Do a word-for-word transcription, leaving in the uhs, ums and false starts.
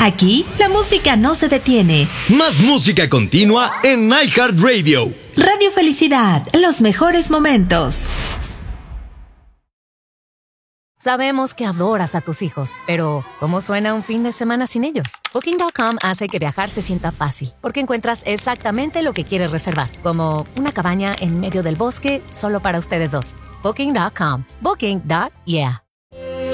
Aquí, la música no se detiene. Más música continua en iHeartRadio. Radio Felicidad, los mejores momentos. Sabemos que adoras a tus hijos, pero ¿cómo suena un fin de semana sin ellos? Booking punto com hace que viajar se sienta fácil, porque encuentras exactamente lo que quieres reservar, como una cabaña en medio del bosque solo para ustedes dos. Booking punto com. Booking. Yeah.